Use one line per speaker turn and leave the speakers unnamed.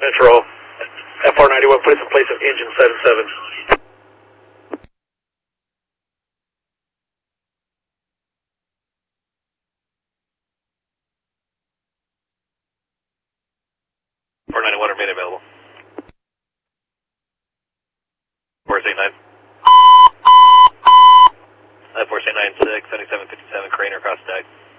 Metro, FR91, please in place of engine 77. FR91 remain available. 489. 496, 7757, crane or cross tag.